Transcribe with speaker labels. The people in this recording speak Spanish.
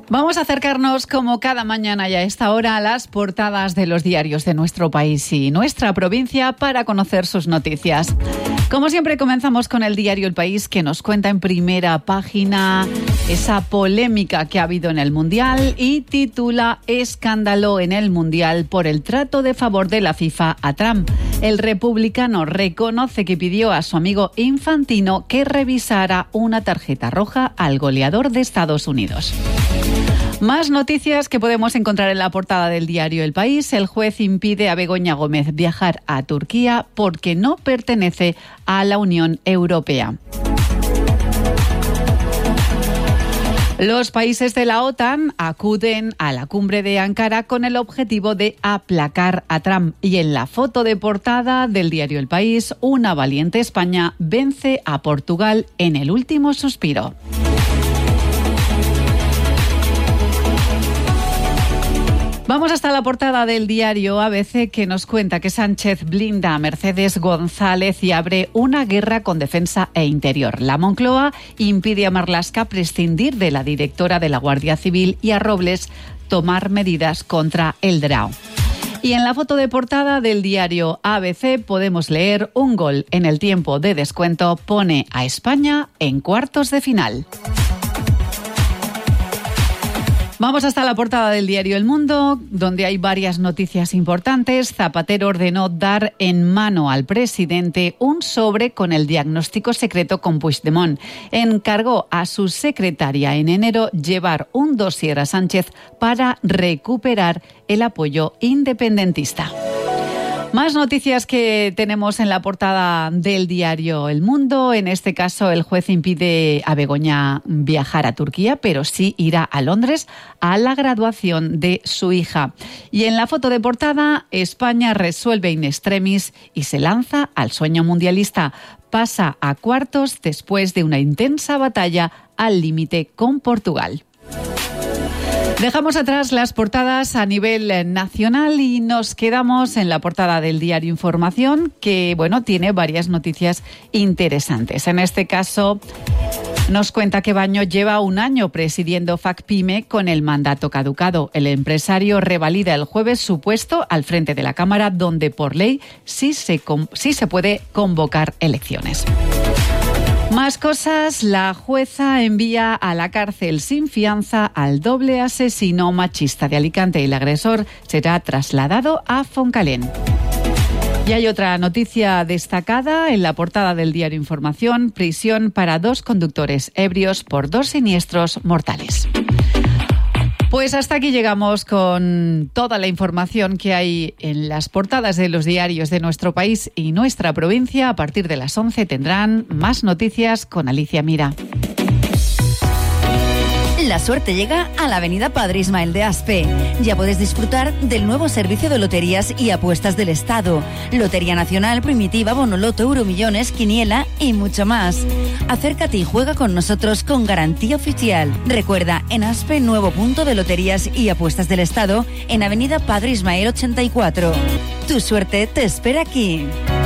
Speaker 1: Vamos a acercarnos como cada mañana y a esta hora a las portadas de los diarios de nuestro país y nuestra provincia para conocer sus noticias. Como siempre comenzamos con el diario El País, que nos cuenta en primera página esa polémica que ha habido en el Mundial y titula "Escándalo en el Mundial por el trato de favor de la FIFA a Trump". El republicano reconoce que pidió a su amigo Infantino que revisara una tarjeta roja al goleador de Estados Unidos. Más noticias que podemos encontrar en la portada del diario El País. El juez impide a Begoña Gómez viajar a Turquía porque no pertenece a la Unión Europea. Los países de la OTAN acuden a la cumbre de Ankara con el objetivo de aplacar a Trump. Y en la foto de portada del diario El País, una valiente España vence a Portugal en el último suspiro. Vamos hasta la portada del diario ABC, que nos cuenta que Sánchez blinda a Mercedes González y abre una guerra con Defensa e Interior. La Moncloa impide a Marlaska prescindir de la directora de la Guardia Civil y a Robles tomar medidas contra el DRAO. Y en la foto de portada del diario ABC podemos leer: un gol en el tiempo de descuento pone a España en cuartos de final. Vamos hasta la portada del diario El Mundo, donde hay varias noticias importantes. Zapatero ordenó dar en mano al presidente un sobre con el diagnóstico secreto con Puigdemont. Encargó a su secretaria en enero llevar un dossier a Sánchez para recuperar el apoyo independentista. Más noticias que tenemos en la portada del diario El Mundo. En este caso, el juez impide a Begoña viajar a Turquía, pero sí irá a Londres a la graduación de su hija. Y en la foto de portada, España resuelve in extremis y se lanza al sueño mundialista. Pasa a cuartos después de una intensa batalla al límite con Portugal. Dejamos atrás las portadas a nivel nacional y nos quedamos en la portada del diario Información, que tiene varias noticias interesantes. En este caso, nos cuenta que Baño lleva un año presidiendo FACPYME con el mandato caducado. El empresario revalida el jueves su puesto al frente de la Cámara, donde por ley sí se puede convocar elecciones. Más cosas. La jueza envía a la cárcel sin fianza al doble asesino machista de Alicante. El agresor será trasladado a Foncalén. Y hay otra noticia destacada en la portada del diario Información: prisión para 2 conductores ebrios por 2 siniestros mortales. Pues hasta aquí llegamos con toda la información que hay en las portadas de los diarios de nuestro país y nuestra provincia. A partir de las 11 tendrán más noticias con Alicia Mira.
Speaker 2: La suerte llega a la avenida Padre Ismael de Aspe. Ya puedes disfrutar del nuevo servicio de loterías y apuestas del Estado. Lotería Nacional, Primitiva, Bonoloto, Euromillones, Quiniela y mucho más. Acércate y juega con nosotros con garantía oficial. Recuerda, en Aspe, nuevo punto de loterías y apuestas del Estado en avenida Padre Ismael 84. Tu suerte te espera aquí.